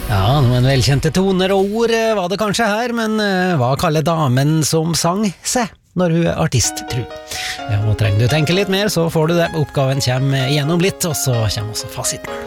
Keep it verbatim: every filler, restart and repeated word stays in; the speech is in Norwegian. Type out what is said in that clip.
Ja, noen velkjente toner og ord var det kanskje her, men hva kaller damen som sang seg når hun er artist, tru? Ja, og trenger du tenke litt mer, så får du det. Oppgaven kommer gjennom litt, og så kommer også fasiten.